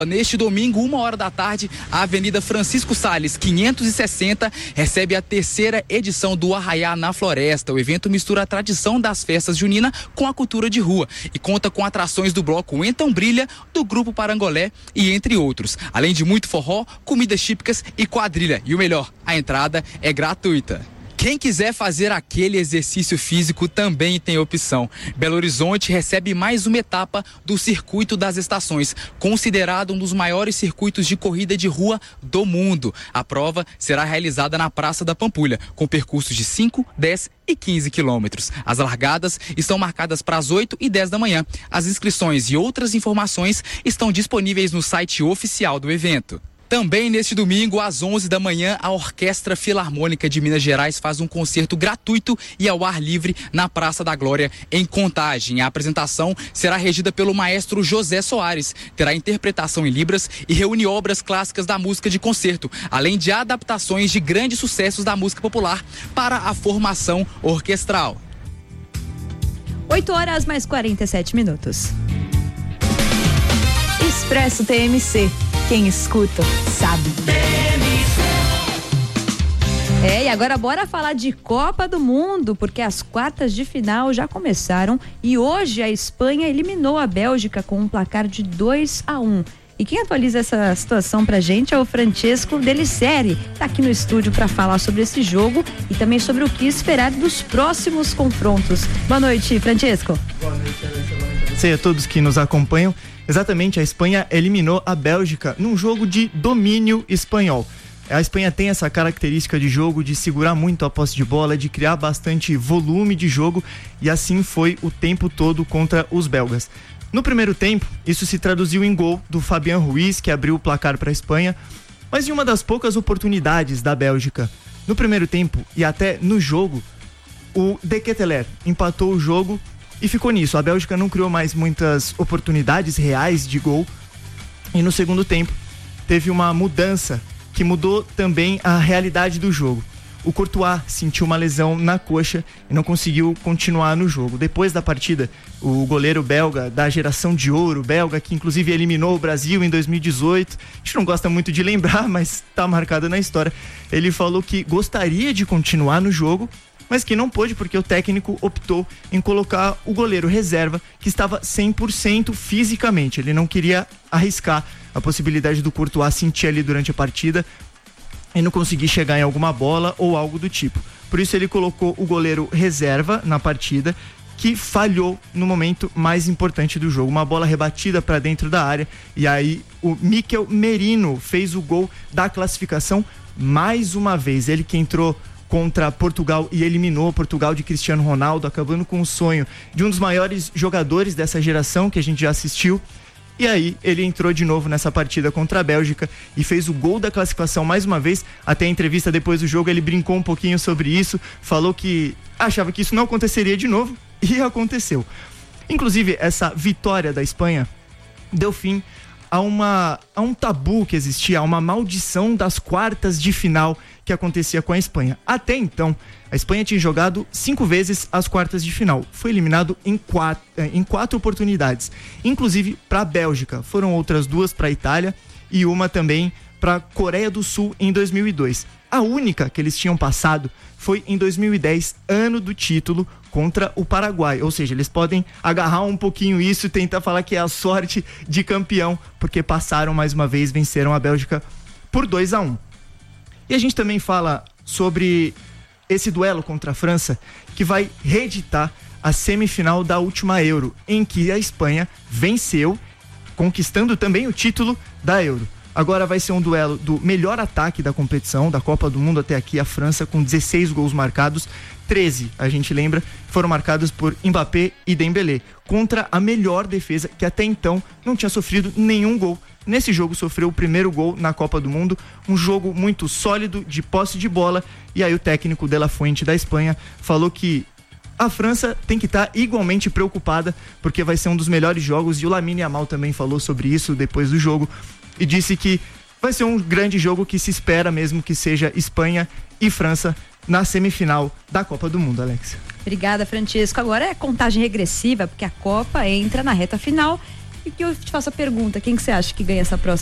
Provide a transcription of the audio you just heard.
Neste domingo, 1h da tarde, a Avenida Francisco Salles, 560, recebe a 3ª edição do Arraiá na Floresta. O evento mistura a tradição das festas juninas com a cultura de rua e conta com atrações do bloco Então Brilha, do Grupo Parangolé e entre outros. Além de muito forró, comidas típicas e quadrilha. E o melhor, a entrada é gratuita. Quem quiser fazer aquele exercício físico também tem opção. Belo Horizonte recebe mais uma etapa do Circuito das Estações, considerado um dos maiores circuitos de corrida de rua do mundo. A prova será realizada na Praça da Pampulha, com percursos de 5, 10 e 15 quilômetros. As largadas estão marcadas para as 8 e 10 da manhã. As inscrições e outras informações estão disponíveis no site oficial do evento. Também neste domingo, às 11 da manhã, a Orquestra Filarmônica de Minas Gerais faz um concerto gratuito e ao ar livre na Praça da Glória, em Contagem. A apresentação será regida pelo maestro José Soares, terá interpretação em Libras e reúne obras clássicas da música de concerto, além de adaptações de grandes sucessos da música popular para a formação orquestral. 8h mais 47 minutos. Expresso TMC. Quem escuta, sabe. E agora bora falar de Copa do Mundo, porque as quartas de final já começaram e hoje a Espanha eliminou a Bélgica com um placar de 2-1. E quem atualiza essa situação pra gente é o Francesco Deliceri, tá aqui no estúdio para falar sobre esse jogo e também sobre o que esperar dos próximos confrontos. Boa noite, Francesco. Boa noite, Alexia. Boa noite a você e a todos que nos acompanham. Exatamente, a Espanha eliminou a Bélgica num jogo de domínio espanhol. A Espanha tem essa característica de jogo de segurar muito a posse de bola, de criar bastante volume de jogo, e assim foi o tempo todo contra os belgas. No primeiro tempo, isso se traduziu em gol do Fabián Ruiz, que abriu o placar para a Espanha, mas em uma das poucas oportunidades da Bélgica. No primeiro tempo e até no jogo, o De Ketelaere empatou o jogo e ficou nisso. A Bélgica não criou mais muitas oportunidades reais de gol. E no segundo tempo, teve uma mudança que mudou também a realidade do jogo. O Courtois sentiu uma lesão na coxa e não conseguiu continuar no jogo. Depois da partida, o goleiro belga, da geração de ouro belga, que inclusive eliminou o Brasil em 2018, a gente não gosta muito de lembrar, mas está marcado na história, ele falou que gostaria de continuar no jogo, mas que não pôde porque o técnico optou em colocar o goleiro reserva, que estava 100% fisicamente. Ele não queria arriscar a possibilidade do Courtois sentir ali durante a partida e não conseguir chegar em alguma bola ou algo do tipo. Por isso ele colocou o goleiro reserva na partida, que falhou no momento mais importante do jogo. Uma bola rebatida para dentro da área, e aí o Mikel Merino fez o gol da classificação mais uma vez. Ele que entrou contra Portugal e eliminou Portugal de Cristiano Ronaldo, acabando com o sonho de um dos maiores jogadores dessa geração que a gente já assistiu. E aí ele entrou de novo nessa partida contra a Bélgica e fez o gol da classificação mais uma vez. Até a entrevista depois do jogo ele brincou um pouquinho sobre isso, falou que achava que isso não aconteceria de novo, e aconteceu. Inclusive, essa vitória da Espanha deu fim a um tabu que existia, a uma maldição das quartas de final que acontecia com a Espanha. Até então, a Espanha tinha jogado 5 vezes as quartas de final. Foi eliminado em 4 oportunidades, inclusive para a Bélgica. Foram outras 2 para a Itália e uma também para a Coreia do Sul em 2002. A única que eles tinham passado foi em 2010, ano do título, contra o Paraguai. Ou seja, eles podem agarrar um pouquinho isso e tentar falar que é a sorte de campeão, porque passaram mais uma vez, venceram a Bélgica por 2-1. E a gente também fala sobre esse duelo contra a França, que vai reeditar a semifinal da última Euro, em que a Espanha venceu, conquistando também o título da Euro. Agora vai ser um duelo do melhor ataque da competição, da Copa do Mundo até aqui, a França, com 16 gols marcados, 13, a gente lembra, foram marcados por Mbappé e Dembélé, contra a melhor defesa, que até então não tinha sofrido nenhum gol. Nesse jogo sofreu o primeiro gol na Copa do Mundo, um jogo muito sólido, de posse de bola, e aí o técnico De La Fuente da Espanha falou que a França tem que estar igualmente preocupada, porque vai ser um dos melhores jogos, e o Lamine Yamal também falou sobre isso depois do jogo, e disse que vai ser um grande jogo que se espera mesmo que seja Espanha e França na semifinal da Copa do Mundo, Alex. Obrigada, Francesco. Agora é contagem regressiva, porque a Copa entra na reta final E que eu te faço a pergunta, quem que você acha que ganha essa próxima